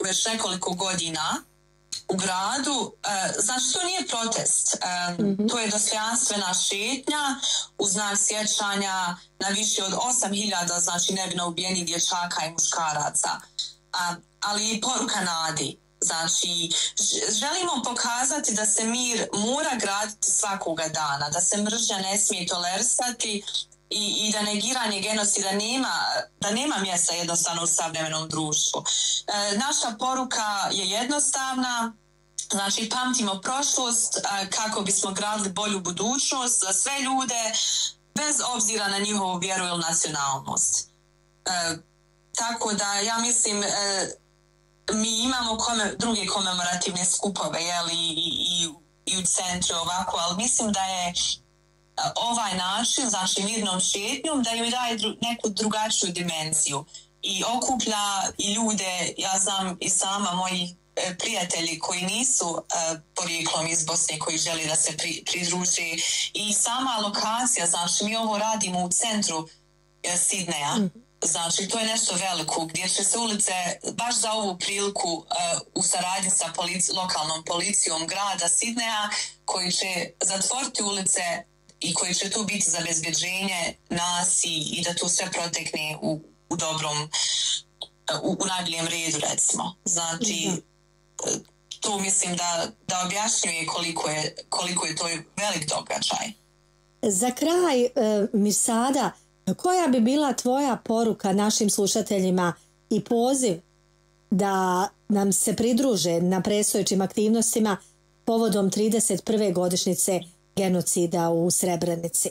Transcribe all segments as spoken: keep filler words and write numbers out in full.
već nekoliko godina u gradu. Znači, to nije protest, mm-hmm. to je dostojanstvena šetnja u znak sjećanja na više od osam hiljada, znači nevino ubijenih dječaka i muškaraca. Ali i poruka nadi. Znači, želimo pokazati da se mir mora graditi svakoga dana, da se mržnja ne smije tolerisati i, i da negiranje genocida nema, da nema mjesta jednostavno u savremenom društvu. E, naša poruka je jednostavna, znači pamtimo prošlost a, kako bismo gradili bolju budućnost za sve ljude bez obzira na njihovu vjeru ili nacionalnost. E, tako da ja mislim... E, mi imamo kome, druge komemorativne skupove, jel, i, i, i u centru ovako, ali mislim da je ovaj način, znači mirnom šetnjom, da joj daje dru, neku drugačiju dimenziju i okuplja i ljude, ja znam i sama moji e, prijatelji koji nisu e, porijeklom iz Bosne, koji žele da se pri, pridruže, i sama lokacija, znači mi ovo radimo u centru e, Sidneja. Mm. Znači, to je nešto veliko, gdje će se ulice, baš za ovu priliku, uh, u saradnji sa polici, lokalnom policijom grada Sidneja, koji će zatvoriti ulice i koji će tu biti za bezbjeđenje nas i, i da tu sve protekne u, u dobrom, u, u najboljem redu, recimo. Znači, mm-hmm. to mislim da, da objašnjuje koliko je, koliko je to velik događaj. Za kraj, uh, mi sada... Koja bi bila tvoja poruka našim slušateljima i poziv da nam se pridruže na predstojećim aktivnostima povodom trideset prve godišnjice genocida u Srebrenici?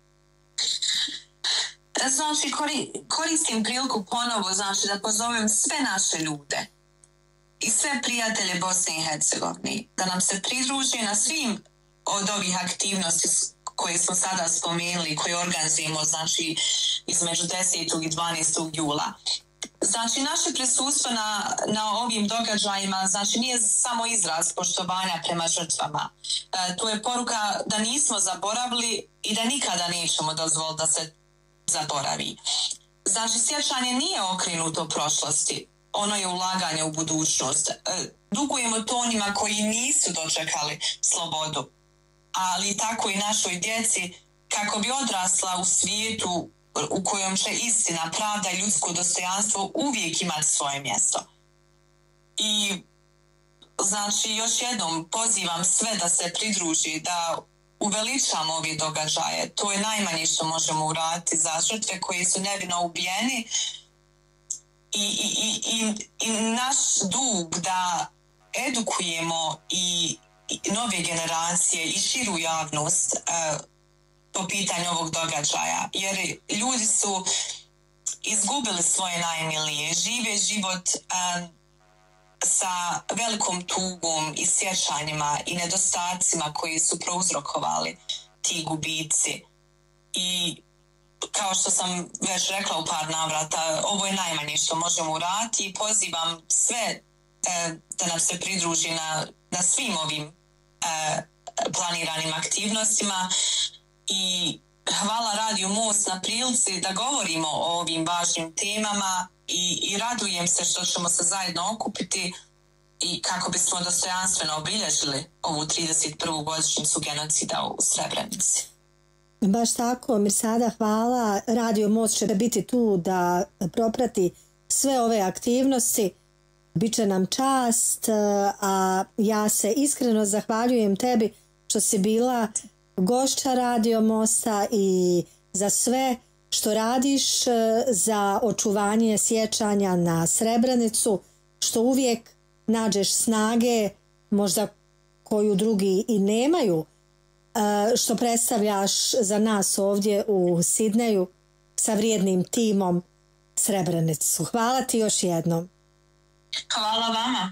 Znači, koristim priliku ponovo, znači, da pozovem sve naše ljude i sve prijatelje Bosne i Hercegovine da nam se pridruže na svim od ovih aktivnosti koje smo sada spomenuli, koje organizujemo, znači, između desetog i dvanaestog jula. Znači, naše prisustvo na, na ovim događajima, znači, nije samo izraz poštovanja prema žrtvama. E, to je poruka da nismo zaboravili i da nikada nećemo dozvoliti da se zaboravi. Znači, sjećanje nije okrenuto prošlosti, ono je ulaganje u budućnost. E, dugujemo to onima koji nisu dočekali slobodu, ali tako i našoj djeci, kako bi odrasla u svijetu u kojem će istina, pravda i ljudsko dostojanstvo uvijek imati svoje mjesto. I znači, još jednom pozivam sve da se pridruži, da uveličamo ove događaje. To je najmanje što možemo uraditi za žrtve koji su nevino ubijeni i, i, i, i naš dug da edukujemo i nove generacije i širu javnost uh, po pitanju ovog događaja, jer ljudi su izgubili svoje najmilije, žive život um, sa velikom tugom i sjećanjima i nedostacima koji su prouzrokovali ti gubici. I kao što sam već rekla u par navrata, ovo je najmanje što možemo uraditi i pozivam sve uh, da nam se pridruži na, na svim ovim E, planiranim aktivnostima i hvala Radio Most na prilici da govorimo o ovim važnim temama i, i radujem se što ćemo se zajedno okupiti i kako bismo dostojanstveno obilježili ovu trideset prvu godišnjicu genocida u Srebrenici. Baš tako, Mirsada, hvala. Radio Most će biti tu da proprati sve ove aktivnosti. Biće nam čast, a ja se iskreno zahvaljujem tebi što si bila gošća Radio Mosta i za sve što radiš za očuvanje sjećanja na Srebrenicu, što uvijek nađeš snage, možda koju drugi i nemaju, što predstavljaš za nas ovdje u Sidneju sa vrijednim timom Srebrenicu. Hvala ti još jednom. Hvala vama.